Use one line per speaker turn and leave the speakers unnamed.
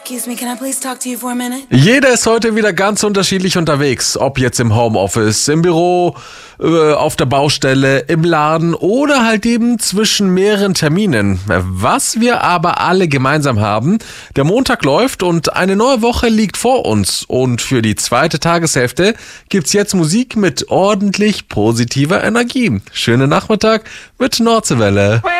Excuse me, can I please talk to you for a minute?
Jeder ist heute wieder ganz unterschiedlich unterwegs, ob jetzt im Homeoffice, im Büro, auf der Baustelle, im Laden oder halt eben zwischen mehreren Terminen. Was wir aber alle gemeinsam haben, der Montag läuft und eine neue Woche liegt vor uns. Und für die zweite Tageshälfte gibt's jetzt Musik mit ordentlich positiver Energie. Schönen Nachmittag mit Nordseewelle.